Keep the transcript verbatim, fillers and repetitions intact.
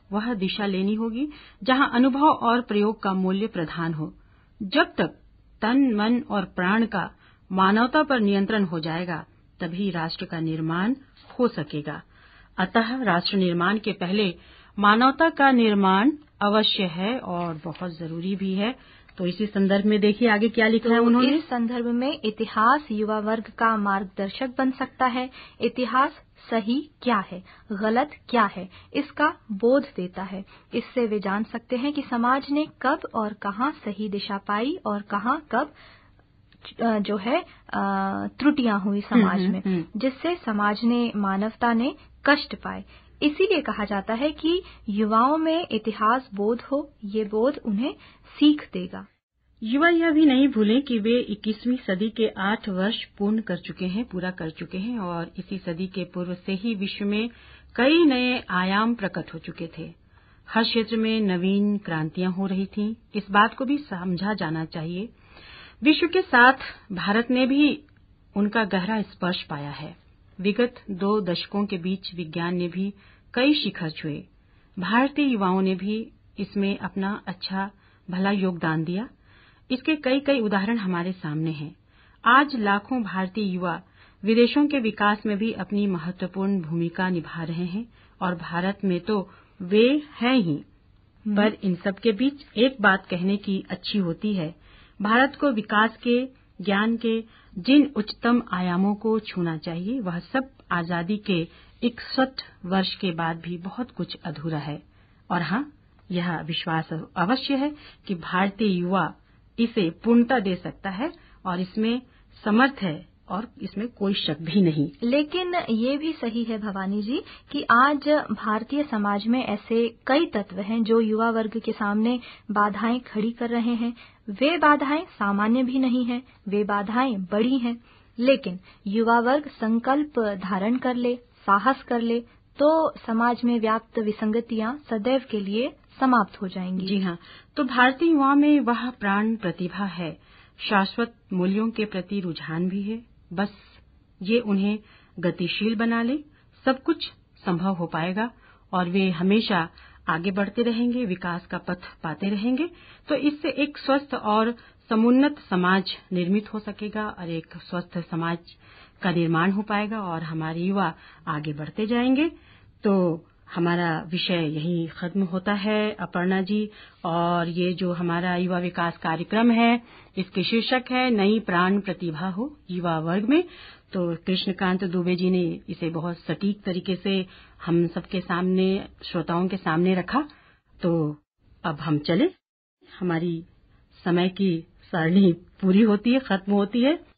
वह दिशा लेनी होगी जहां अनुभव और प्रयोग का मूल्य प्रधान हो। जब तक तन, मन और प्राण का मानवता पर नियंत्रण हो जाएगा, तभी राष्ट्र का निर्माण हो सकेगा। अतः राष्ट्र निर्माण के पहले मानवता का निर्माण अवश्य है और बहुत जरूरी भी है। तो इसी संदर्भ में देखिए आगे क्या लिखा है उन्होंने। इस संदर्भ में इतिहास युवा वर्ग का मार्गदर्शक बन सकता है। इतिहास सही क्या है, गलत क्या है, इसका बोध देता है। इससे वे जान सकते हैं कि समाज ने कब और कहां सही दिशा पाई और कहां कब जो है त्रुटियां हुई समाज में, जिससे समाज ने, मानवता ने कष्ट पाए। इसीलिए कहा जाता है कि युवाओं में इतिहास बोध हो, ये बोध उन्हें सीख देगा। युवा यह भी नहीं भूलें कि वे इक्कीसवीं सदी के आठ वर्ष पूर्ण कर चुके हैं, पूरा कर चुके हैं और इसी सदी के पूर्व से ही विश्व में कई नए आयाम प्रकट हो चुके थे। हर क्षेत्र में नवीन क्रांतियां हो रही थीं। इस बात को भी समझा जाना चाहिए। विश्व के साथ भारत ने भी उनका गहरा स्पर्श पाया है। विगत दो दशकों के बीच विज्ञान ने भी कई शिखर छुए। भारतीय युवाओं ने भी इसमें अपना अच्छा भला योगदान दिया। इसके कई कई उदाहरण हमारे सामने हैं। आज लाखों भारतीय युवा विदेशों के विकास में भी अपनी महत्वपूर्ण भूमिका निभा रहे हैं और भारत में तो वे हैं ही। पर इन सब के बीच एक बात कहने की अच्छी होती है, भारत को विकास के, ज्ञान के जिन उच्चतम आयामों को छूना चाहिए, वह सब आजादी के इकसठ वर्ष के बाद भी बहुत कुछ अधूरा है। और हाँ, यह विश्वास अवश्य है कि भारतीय युवा इसे पूर्णता दे सकता है और इसमें समर्थ है और इसमें कोई शक भी नहीं। लेकिन ये भी सही है भवानी जी कि आज भारतीय समाज में ऐसे कई तत्व हैं जो युवा वर्ग के सामने बाधाएं खड़ी कर रहे हैं। वे बाधाएं सामान्य भी नहीं हैं, वे बाधाएं बड़ी हैं। लेकिन युवा वर्ग संकल्प धारण कर ले, साहस कर ले, तो समाज में व्याप्त विसंगतियां सदैव के लिए समाप्त हो जाएंगी। जी हाँ, तो भारतीय युवा में वह प्राण प्रतिभा है, शाश्वत मूल्यों के प्रति रुझान भी है। बस ये उन्हें गतिशील बना ले, सब कुछ संभव हो पाएगा और वे हमेशा आगे बढ़ते रहेंगे, विकास का पथ पाते रहेंगे। तो इससे एक स्वस्थ और समुन्नत समाज निर्मित हो सकेगा और एक स्वस्थ समाज का निर्माण हो पाएगा और हमारे युवा आगे बढ़ते जाएंगे। तो हमारा विषय यही खत्म होता है अपर्णा जी। और ये जो हमारा युवा विकास कार्यक्रम है, इसके शीर्षक है नई प्राण प्रतिभा हो युवा वर्ग में। तो कृष्णकांत दुबे जी ने इसे बहुत सटीक तरीके से हम सबके सामने, श्रोताओं के सामने रखा। तो अब हम चले, हमारी समय की सारणी पूरी होती है, खत्म होती है।